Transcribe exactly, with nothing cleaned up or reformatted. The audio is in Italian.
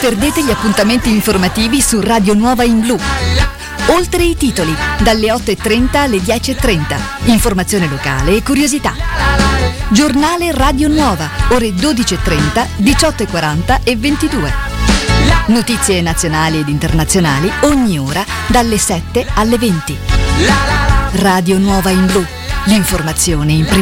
perdete gli appuntamenti informativi su Radio Nuova in Blu. Oltre i titoli, dalle otto e trenta alle dieci e trenta. Informazione locale e curiosità. Giornale Radio Nuova, ore dodici e trenta, diciotto e quaranta e ventidue. Notizie nazionali ed internazionali ogni ora dalle sette alle venti. Radio Nuova in Blu, l'informazione in prima